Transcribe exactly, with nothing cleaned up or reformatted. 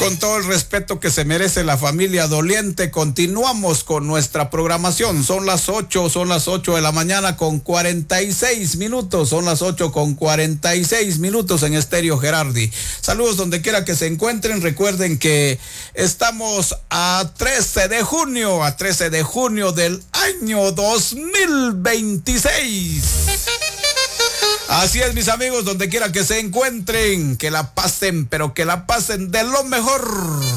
Con todo el respeto que se merece la familia doliente, continuamos con nuestra programación. Son las ocho, son las ocho de la mañana con cuarenta y seis minutos. Son las ocho con cuarenta y seis minutos en Estéreo Gerardi. Saludos donde quiera que se encuentren. Recuerden que estamos a trece de junio, a trece de junio del año dos mil veintiséis. Así es, mis amigos, donde quiera que se encuentren, que la pasen, pero que la pasen de lo mejor.